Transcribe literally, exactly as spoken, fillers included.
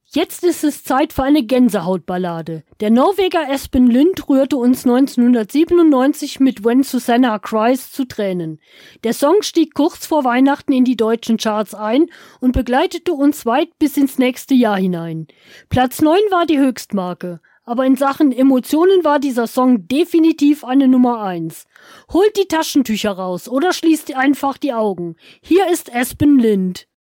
Jetzt ist es Zeit für eine Gänsehautballade. Der Norweger Espen Lind rührte uns neunzehnhundertsiebenundneunzig mit When Susanna Cries zu Tränen. Der Song stieg kurz vor Weihnachten in die deutschen Charts ein und begleitete uns weit bis ins nächste Jahr hinein. Platz neun war die Höchstmarke. Aber in Sachen Emotionen war dieser Song definitiv eine Nummer eins. Holt die Taschentücher raus oder schließt einfach die Augen. Hier ist Espen Lind.